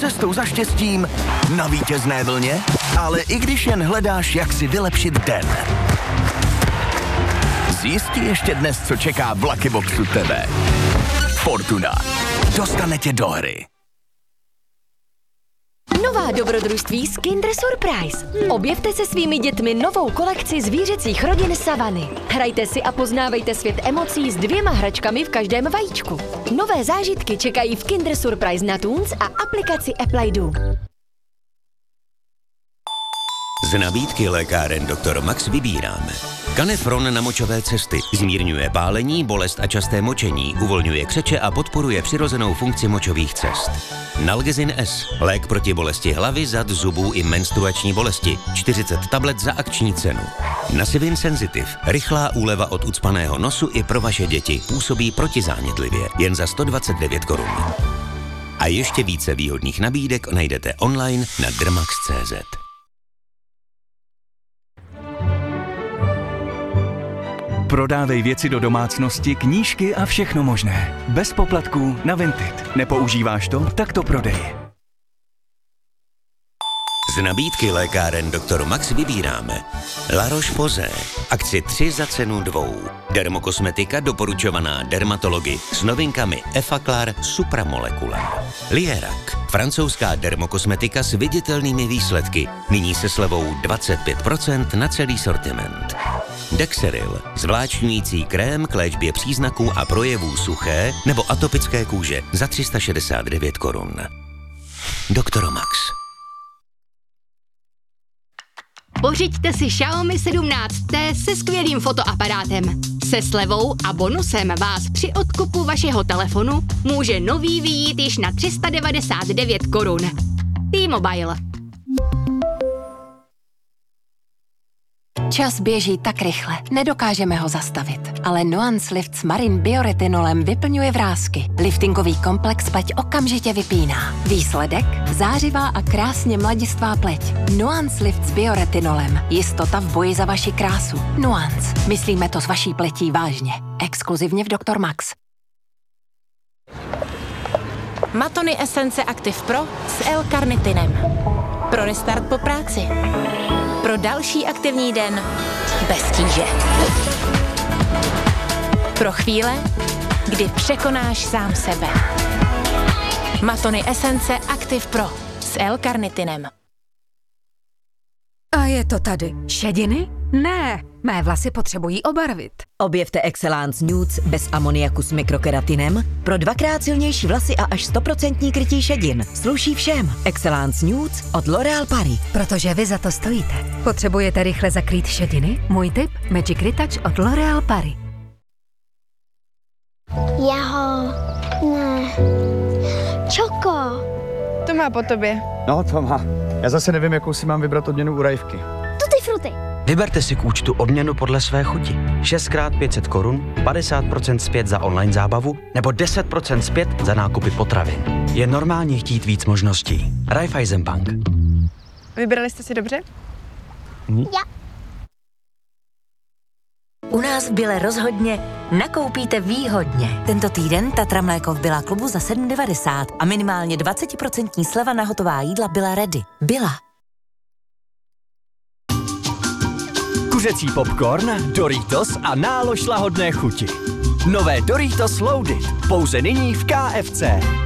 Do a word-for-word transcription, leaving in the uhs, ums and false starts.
cestou za štěstím na vítězné vlně, ale i když jen hledáš, jak si vylepšit den. Zjistí ještě dnes, co čeká v Lucky Boxu tebe. Fortuna. Dostane tě do hry. Nová dobrodružství z Kinder Surprise. Objevte se svými dětmi novou kolekci zvířecích rodin Savany. Hrajte si a poznávejte svět emocí s dvěma hračkami v každém vajíčku. Nové zážitky čekají v Kinder Surprise na Toons a aplikaci Apple I D. Z nabídky lékáren doktor Max vybíráme. Canefron na močové cesty zmírňuje pálení, bolest a časté močení, uvolňuje křeče a podporuje přirozenou funkci močových cest. Nalgezin S, lék proti bolesti hlavy, zad, zubů i menstruační bolesti, čtyřicet tablet za akční cenu. Nasivin Sensitive, rychlá úleva od ucpaného nosu i pro vaše děti, působí protizánětlivě, jen za sto dvacet devět korun. A ještě více výhodných nabídek najdete online na dermax tečka cé zet. Prodávej věci do domácnosti, knížky a všechno možné. Bez poplatků na Vinted. Nepoužíváš to? Tak to prodej. Z nabídky lékáren doktor Max vybíráme La Roche-Posay, akci tři za cenu dvou. Dermokosmetika doporučovaná dermatology s novinkami Effaclar Supramolecular. Lierac, francouzská dermokosmetika s viditelnými výsledky, nyní se slevou dvacet pět procent na celý sortiment. Dexeril, zvláštňující krém k léčbě příznaků a projevů suché nebo atopické kůže za tři sta šedesát devět korun. Doktor Max. Pořiďte si Xiaomi sedmnáct T se skvělým fotoaparátem. Se slevou a bonusem vás při odkupu vašeho telefonu může nový vyjít již na tři sta devadesát devět korun. T-Mobile. Čas běží tak rychle, nedokážeme ho zastavit. Ale Nuance Lift s Marin bioretinolem vyplňuje vrásky. Liftingový komplex pleť okamžitě vypíná. Výsledek? Zářivá a krásně mladistvá pleť. Nuance Lift s bioretinolem. Jistota v boji za vaši krásu. Nuance. Myslíme to s vaší pletí vážně. Exkluzivně v doktor Max. Matony Essence Active Pro s L-karnitinem. Pro restart po práci. Pro další aktivní den bez tíže. Pro chvíle, kdy překonáš sám sebe. Matony Essence Active Pro s L-karnitinem. A je to tady. Šediny? Ne, mé vlasy potřebují obarvit. Objevte Excellence Nudes bez amoniaku s mikrokeratinem pro dvakrát silnější vlasy a až sto procent krytí šedin. Sluší všem. Excellence Nudes od L'Oréal Paris. Protože vy za to stojíte. Potřebujete rychle zakrýt šediny? Můj tip? Magic Retouch od L'Oréal Paris. Jaho, ne, čoko. To má po tobě. No, to má. Já zase nevím, jakou si mám vybrat odměnu u Rajvky. Tutti fruty. Vyberte si k účtu odměnu podle své chuti. šest krát pět set korun, padesát procent zpět za online zábavu nebo deset procent zpět za nákupy potravin. Je normálně chtít víc možností. Raiffeisenbank. Vybrali jste si dobře? Hm? Já. U nás v Bile rozhodně nakoupíte výhodně. Tento týden Tatra mléko v Billa klubu za sedm devadesát a minimálně dvacet procent sleva na hotová jídla Billa Ready. Billa. Kuřecí popcorn, Doritos a nálož lahodné chuti. Nové Doritos Loaded. Pouze nyní v K F C.